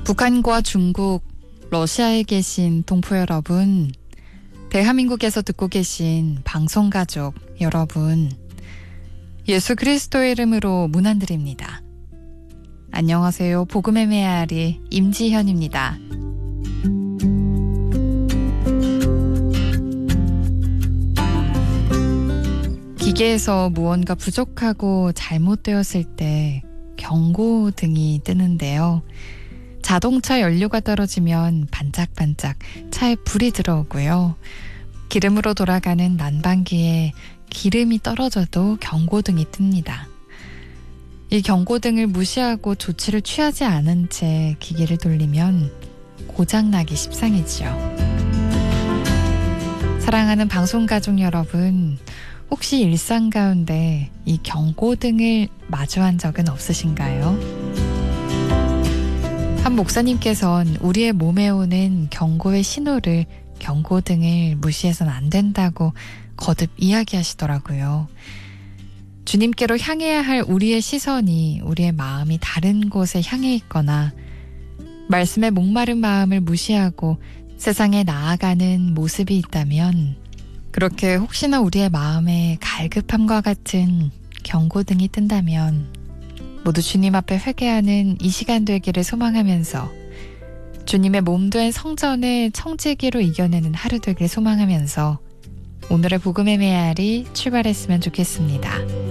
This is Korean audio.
북한과 중국, 러시아에 계신 동포 여러분, 대한민국에서 듣고 계신 방송가족 여러분, 예수 그리스도의 이름으로 문안드립니다. 안녕하세요. 복음의 메아리 임지현입니다. 기계에서 무언가 부족하고 잘못되었을 때 경고등이 뜨는데요. 자동차 연료가 떨어지면 반짝반짝 차에 불이 들어오고요. 기름으로 돌아가는 난방기에 기름이 떨어져도 경고등이 뜹니다. 이 경고등을 무시하고 조치를 취하지 않은 채 기계를 돌리면 고장나기 십상이지요. 사랑하는 방송가족 여러분, 혹시 일상 가운데 이 경고등을 마주한 적은 없으신가요? 한 목사님께서는 우리의 몸에 오는 경고의 신호를 경고등을 무시해서는 안 된다고 거듭 이야기하시더라고요. 주님께로 향해야 할 우리의 시선이 우리의 마음이 다른 곳에 향해 있거나 말씀에 목마른 마음을 무시하고 세상에 나아가는 모습이 있다면 그렇게 혹시나 우리의 마음에 갈급함과 같은 경고등이 뜬다면 모두 주님 앞에 회개하는 이 시간 되기를 소망하면서 주님의 몸된 성전을 청지기로 이겨내는 하루 되기를 소망하면서 오늘의 복음의 메아리 출발했으면 좋겠습니다.